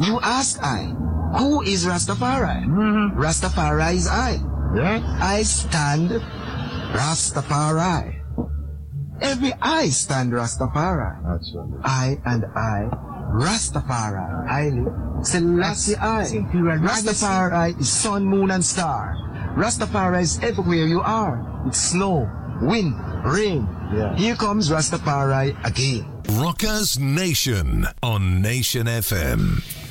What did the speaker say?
You ask I, who is Rastafari? Rastafari is I. Yeah? I stand Rastafari. Every I stand Rastafari. That's right. I and I, Rastafari. Haile Selassie I. Rastafari is sun, moon, and star. Rastafari is everywhere you are. It's snow, wind, rain. Yeah. Here comes Rastafari again. Rockers Nation on Nation FM.